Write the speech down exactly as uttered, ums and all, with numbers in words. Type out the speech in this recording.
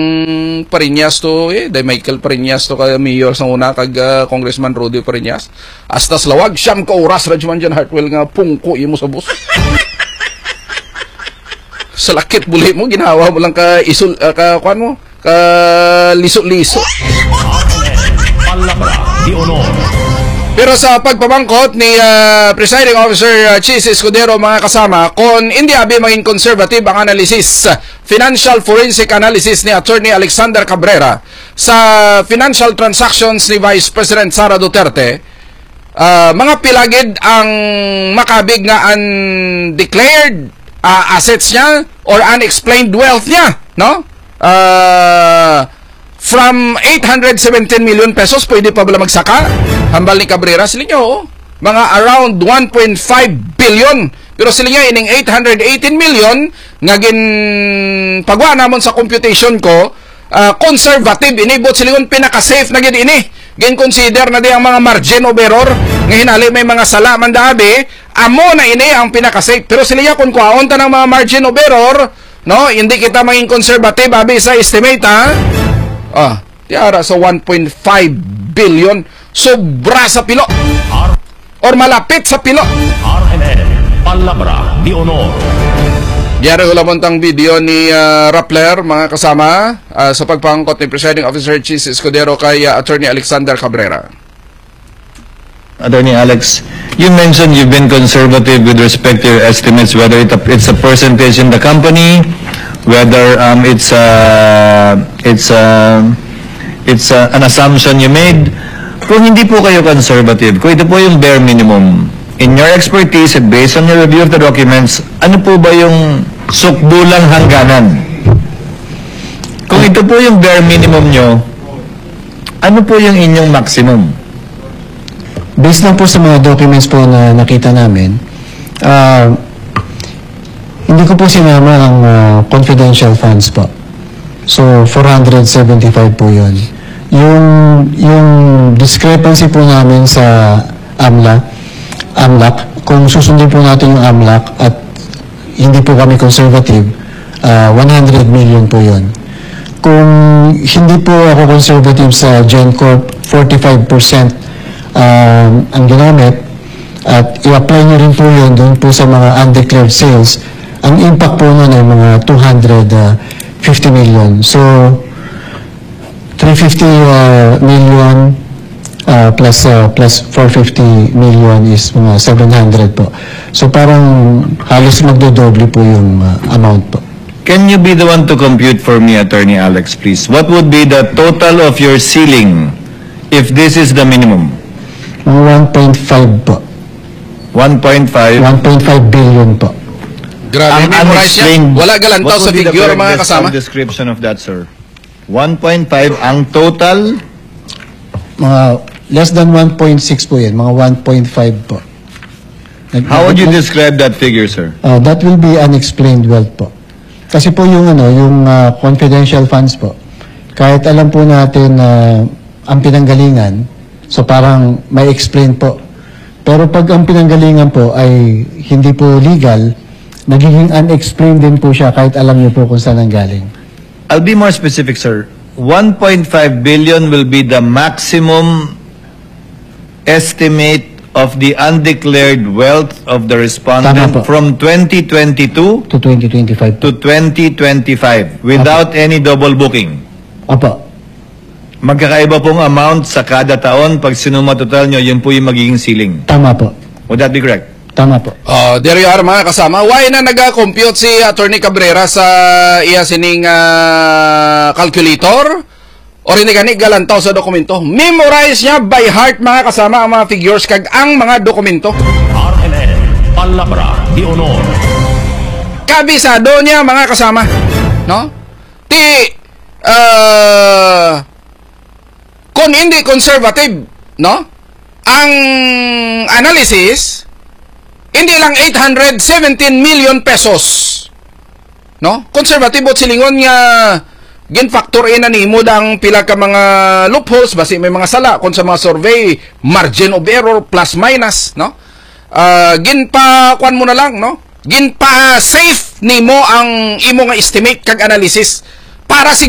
Mm, Pariñas to eh, day Michael Pariñas to ka mayor sa una kag uh, Congressman Rudy Pariñas. Astas lawag siyam ka oras radyo man dyan Hartwell nga pungko imo sa bus. Sa lakit buli mo ginawa mo lang ka isul uh, ka kuan mo ka liso-liso. Palabra di honor. Pero sa pagpamangkot ni uh, Presiding Officer uh, Chis Escudero mga kasama, kung hindi abi maging conservative ang analysis, financial forensic analysis ni Attorney Alexander Cabrera sa financial transactions ni Vice President Sara Duterte, uh, mga pilagid ang makabig nga undeclared uh, assets niya or unexplained wealth niya, no? Uh, From eight hundred seventeen million pesos, pwede pa bala magsaka? Hambal ni Cabrera, sila nyo, oh, mga around one point five billion. Pero sila nga, ining eight hundred eighteen million, nga gin pagwa namon sa computation ko, uh, conservative, inibot sila yung pinaka-safe na gin ini. Gin consider na di ang mga margin of error, nga hinali may mga sala mandabi, amo na ini ang pinaka-safe. Pero sila nga, kung kuhaon ta ng mga margin of error, no, hindi kita maging conservative, abi sa estimate, ha? Ah, tiara sa one point five billion, sobra sa pilo or malapit sa pilo. R N N, Palabra di honor. Diara ulamontang video ni uh, Rappler mga kasama uh, sa pagpangkot ni Presiding Officer Chis Escudero kay uh, Attorney Alexander Cabrera. Attorney Alex, you mentioned you've been conservative with respect to your estimates, whether it, it's a percentage in the company, whether um, it's a, it's a, it's a, an assumption you made. Kung hindi po kayo conservative, kung ito po yung bare minimum, in your expertise and based on your review of the documents, ano po ba yung sukdulang hangganan? Kung ito po yung bare minimum nyo, ano po yung inyong maximum? Based lang po sa mga documents po na nakita namin, uh, hindi ko po sinama ang uh, confidential funds po. So, four hundred seventy-five po yun. Yung, yung discrepancy po namin sa AMLA, AMLAC, kung susundin po natin yung AMLAC at hindi po kami conservative, uh, one hundred million po yun. Kung hindi po ako conservative sa GenCorp, forty-five percent uh, ang ginamit, at i-apply nyo rin po yun doon po sa mga undeclared sales, ang impact po nun ay mga two hundred fifty million. So, three hundred fifty uh, million uh, plus uh, plus four hundred fifty million is mga seven hundred po. So, parang halos magdodoble po yung uh, amount po. Can you be the one to compute for me, Attorney Alex, please? What would be the total of your ceiling if this is the minimum? one point five po. one point five? one point five billion po. Grabe, memorize yan. Wala galantaw sa figure mga kasama. What would be the description of that, sir? one point five ang total? Mga less than one point six po yan. Mga one point five po. How would you describe that figure, sir? Uh, that will be unexplained wealth po. Kasi po yung ano, yung uh, confidential funds po. Kahit alam po natin na uh, ang pinanggalingan, so parang may explain po. Pero pag ang pinanggalingan po ay hindi po legal, nagiging unexplained din po siya kahit alam niyo po kung saan ang galing. I'll be more specific, sir. one point five billion will be the maximum estimate of the undeclared wealth of the respondent from twenty twenty-two to twenty twenty-five to twenty twenty-five without Apo. Any double booking. Opo. Magkakaiba pong amount sa kada taon. Pag sinuma total nyo, yun po yung magiging ceiling. Tama po. Would that be correct? Tama po. Uh, there you are mga kasama. Why na nag-compute si Attorney Cabrera sa iya sining uh, calculator? O rin gani galantaw sa dokumento? Memorize niya by heart mga kasama ang mga figures kag ang mga dokumento. R N N, Palabra di honor. Kabisado niya mga kasama. No? Ti, uh, kung hindi conservative, no? Ang analysis, hindi lang eight hundred seventeen million pesos. No? Conservative o silingon nga gin-factor in na nimo ang pila ka mga loopholes basi may mga sala kung sa mga survey, margin of error plus minus, no? Uh, ginpa kuan mo na lang, no? Ginpa safe nimo ang imo nga estimate kag analysis para